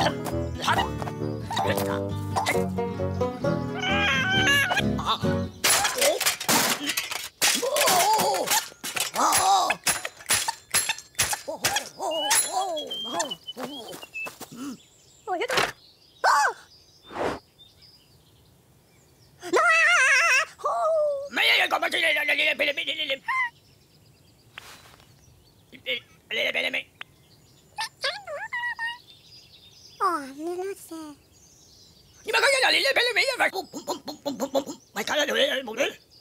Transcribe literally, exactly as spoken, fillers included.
今からやれれべれべやばい。もうもうもうもうもうもう前からやれれれもうね。